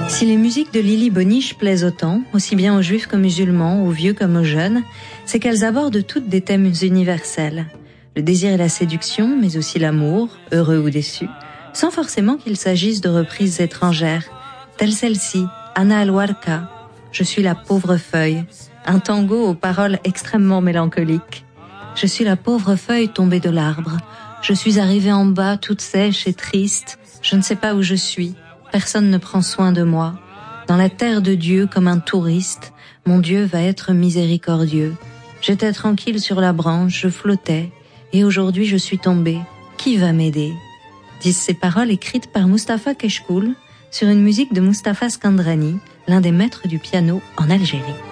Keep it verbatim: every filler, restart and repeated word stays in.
Si les musiques de Lily Boniche plaisent autant, aussi bien aux juifs qu'aux musulmans, aux vieux comme aux jeunes, c'est qu'elles abordent toutes des thèmes universels. Le désir et la séduction, mais aussi l'amour, heureux ou déçu, sans forcément qu'il s'agisse de reprises étrangères, telle celle-ci, Ana Alhuarca, Je suis la pauvre feuille, un tango aux paroles extrêmement mélancoliques. Je suis la pauvre feuille tombée de l'arbre, je suis arrivée en bas toute sèche et triste, je ne sais pas où je suis. Personne ne prend soin de moi. Dans la terre de Dieu, comme un touriste, mon Dieu va être miséricordieux. J'étais tranquille sur la branche, je flottais, et aujourd'hui je suis tombée. Qui va m'aider ? Disent ces paroles écrites par Mustapha Keshkoul sur une musique de Mustapha Skandrani, l'un des maîtres du piano en Algérie.